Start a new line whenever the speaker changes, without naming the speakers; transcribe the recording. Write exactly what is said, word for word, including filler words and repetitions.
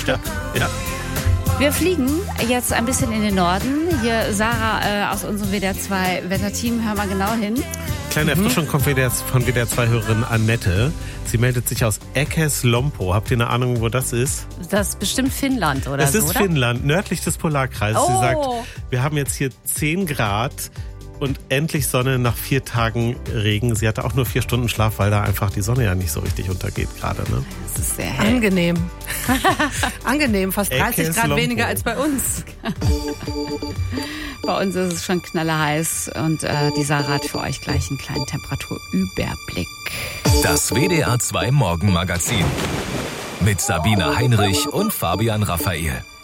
Ja, ja.
Wir fliegen jetzt ein bisschen in den Norden. Hier Sarah äh, aus unserem W D R zwei Wetterteam, hör mal genau hin.
Kleine Erfrischung kommt von W D R zwei Hörerin Annette. Sie meldet sich aus Eckeslompo. Habt ihr eine Ahnung, wo das ist?
Das ist bestimmt Finnland oder
es
so,
ist
oder?
Finnland, nördlich des Polarkreises.
Oh.
Sie sagt, wir haben jetzt hier zehn Grad und endlich Sonne nach vier Tagen Regen. Sie hatte auch nur vier Stunden Schlaf, weil da einfach die Sonne ja nicht so richtig untergeht gerade. Ne?
Das ist sehr hell.
Angenehm. Angenehm, fast dreißig Grad
Eckeslompo.
weniger als bei uns.
Bei uns ist es schon knallerheiß und äh, die Sarah hat für euch gleich einen kleinen Temperaturüberblick.
Das W D R zwei Morgenmagazin mit Sabine Heinrich und Fabian Raphael.